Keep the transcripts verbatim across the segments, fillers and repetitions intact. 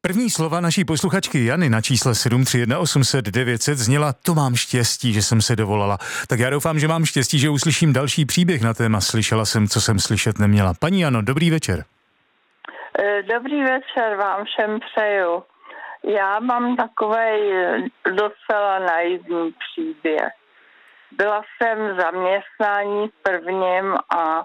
První slova naší posluchačky Jany na čísle sedm tři jedna osm set devět set zněla: to mám štěstí, že jsem se dovolala. Tak já doufám, že mám štěstí, že uslyším další příběh na téma Slyšela jsem, co jsem slyšet neměla. Paní Jano, dobrý večer. Dobrý večer vám všem přeju. Já mám takovej docela naivní příběh. Byla jsem v zaměstnání v prvním a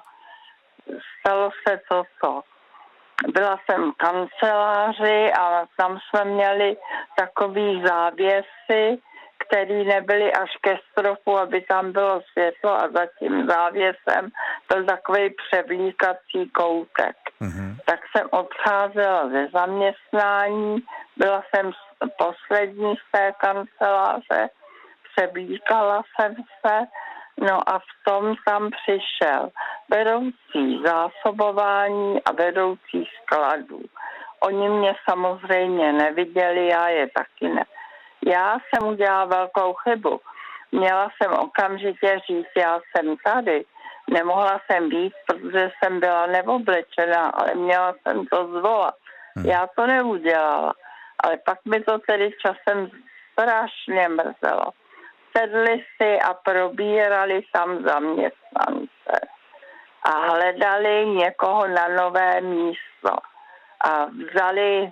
stalo se toto. Byla jsem v kanceláři a tam jsme měli takový závěsy, které nebyly až ke stropu, aby tam bylo světlo, a za tím závěsem byl takový převlíkací koutek. Mm-hmm. Tak jsem odcházela ze zaměstnání, byla jsem poslední z té kanceláře, převlíkala jsem se, no a v tom tam přišel vedoucí zásobování a vedoucí skladů. Oni mě samozřejmě neviděli, já je taky ne. Já jsem udělala velkou chybu. Měla jsem okamžitě říct, já jsem tady. Nemohla jsem být, protože jsem byla neoblečená, ale měla jsem to zvolat. Hmm. Já to neudělala. Ale pak mi to tedy časem strašně mrzelo. Sedli si a probírali tam zaměstnance. A hledali někoho na nové místo. A vzali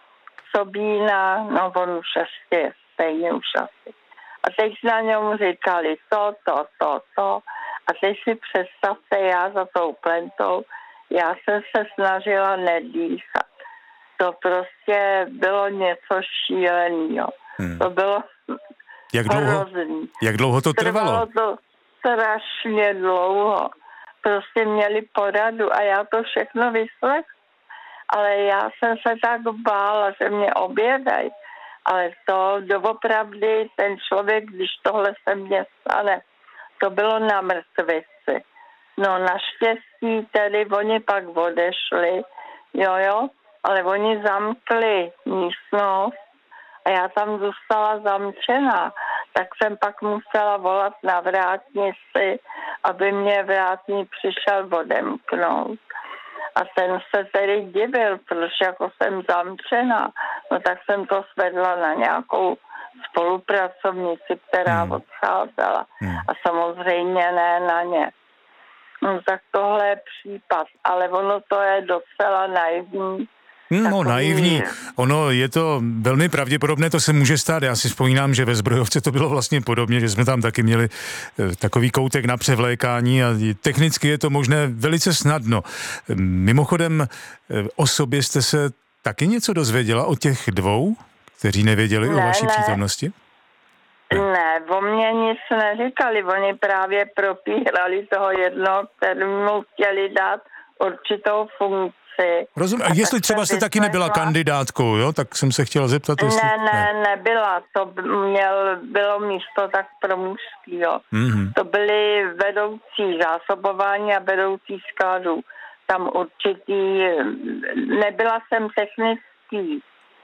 Sobína, no on už ještě stejně už asi. A teď na něm říkali to, to, to, to. A teď si představte, já za tou plentou, já jsem se snažila nedýchat. To prostě bylo něco šíleného. Hmm. To bylo jak dlouho, jak dlouho to trvalo? Trvalo to strašně dlouho. Prostě měli poradu a já to všechno vyslechla. Ale já jsem se tak bála, že mě objedají. Ale to doopravdy ten člověk, když tohle se mně stane, to bylo na mrtvici. No naštěstí tedy oni pak odešli, jo jo, ale oni zamkli místnost a já tam zůstala zamčená. Tak jsem pak musela volat na vrátnici, aby mě vrátník přišel odemknout. A ten se tedy divil, protože jako jsem zamčená, no tak jsem to svedla na nějakou spolupracovnici, která hmm. odcházela. Hmm. A samozřejmě ne na ně. No tak tohle je případ, ale ono to je docela naivní. No takový... naivní, ono je to velmi pravděpodobné, to se může stát. Já si vzpomínám, že ve Zbrojovce to bylo vlastně podobně, že jsme tam taky měli takový koutek na převlékání a technicky je to možné velice snadno. Mimochodem, o sobě jste se taky něco dozvěděla od těch dvou, kteří nevěděli ne, o vaší ne. přítomnosti? Ne, o mě nic neříkali, oni právě propírali toho jednoho, kterému chtěli dát určitou funkci. Rozumím. A jestli třeba jste taky nebyla kandidátkou, jo? Tak jsem se chtěla zeptat, jestli... Ne, ne, nebyla. To měl, bylo místo tak pro mužský, jo. Mm-hmm. To byly vedoucí zásobování a vedoucí skladů. Tam určitý... Nebyla jsem technický.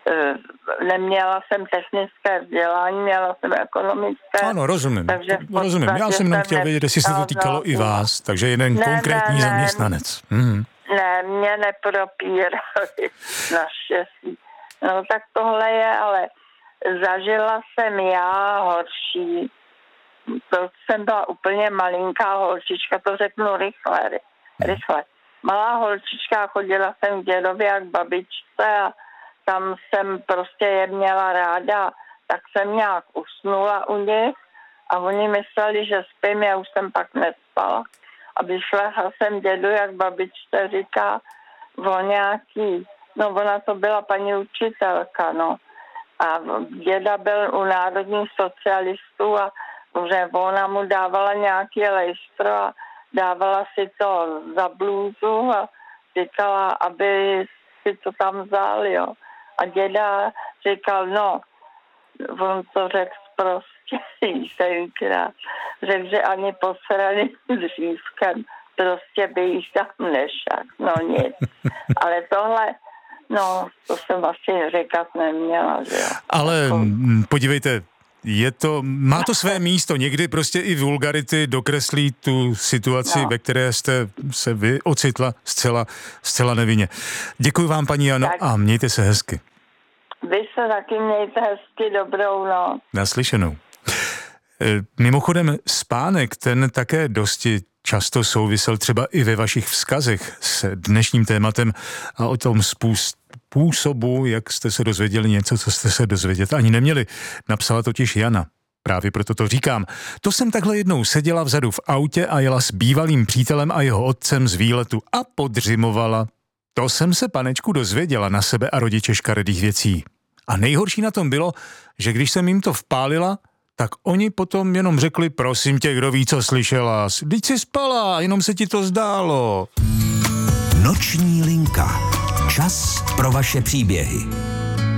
Neměla jsem technické vzdělání, měla jsem ekonomické. Ano, rozumím. Takže rozumím. Já jsem jenom chtěl vědět, jestli se to týkalo i vás. Takže jeden ne, konkrétní ne, zaměstnanec. Mm-hmm. Ne, mě nepropírali naštěstí. No tak tohle je, ale zažila jsem já horší. To jsem byla úplně malinká holčička, to řeknu rychle, rychle. Malá holčička, chodila jsem k dědovi a k babičce a tam jsem prostě je měla ráda, tak jsem nějak usnula u nich a oni mysleli, že spím, já už jsem pak nespala. A vyšlehla jsem dědu, jak babičce říká, o nějaký, no ona to byla paní učitelka, no. A děda byl u národních socialistů a že ona mu dávala nějaký lejstro a dávala si to za blůzu a říkala, aby si to tam vzal, jo. A děda říkal, no, on to řekl prostě tenkrát, řekl, že ani posraný dřívkem prostě by jich tam nešak, no nic. Ale tohle, no, to jsem asi říkat neměla, že jo. Ale jako... podívejte, je to, má to své místo, někdy prostě i vulgarity dokreslí tu situaci, no. ve které jste se vy ocitla zcela, zcela nevinně. Děkuji vám, paní Jano, tak. A mějte se hezky. Vy se taky mějte hezky, dobrou noc. Naslyšenou. Mimochodem spánek, ten také dosti často souvisel třeba i ve vašich vzkazech s dnešním tématem a o tom způsobu, jak jste se dozvěděli něco, co jste se dozvědět ani neměli. Napsala totiž Jana. Právě proto to říkám. To jsem takhle jednou seděla vzadu v autě a jela s bývalým přítelem a jeho otcem z výletu a podřimovala. To jsem se, panečku, dozvěděla na sebe a rodiče škaredých věcí. A nejhorší na tom bylo, že když jsem jim to vpálila, tak oni potom jenom řekli, prosím tě, kdo ví, co slyšela, vždyť jsi spala, jenom se ti to zdálo. Noční linka. Čas pro vaše příběhy.